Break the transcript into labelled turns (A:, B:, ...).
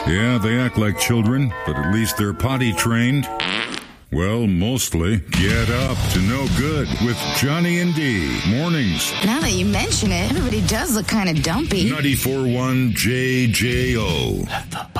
A: Yeah, they act like children, but at least they're potty trained. Well, mostly. Get up to no good with Johnny and D. Mornings.
B: Now that you mention it, everybody does look kind of dumpy.
A: 94.1 JJO.